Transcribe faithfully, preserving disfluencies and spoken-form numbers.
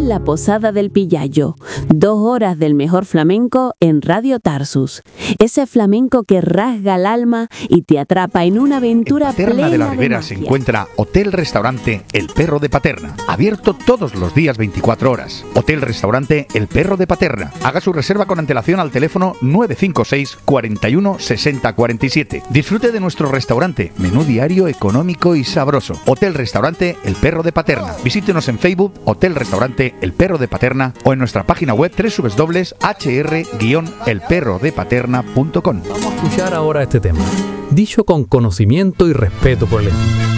Hotel La Posada del Pillallo. Dos horas del mejor flamenco en Radio Tarsus. Ese flamenco que rasga el alma y te atrapa en una aventura en Paterna plena de la de Ribera magia. se encuentra Hotel-Restaurante El Perro de Paterna, abierto todos los días veinticuatro horas. Hotel-Restaurante El Perro de Paterna. Haga su reserva con antelación al teléfono nueve cinco seis, cuarenta y uno, sesenta, cuarenta y siete. Disfrute de nuestro restaurante, menú diario económico y sabroso. Hotel-Restaurante El Perro de Paterna. Visítenos en Facebook Hotel-Restaurante El Perro de Paterna o en nuestra página web doble u doble u doble u punto h r guion el perro de paterna punto com. Vamos a escuchar ahora este tema, dicho con conocimiento y respeto por el estilo.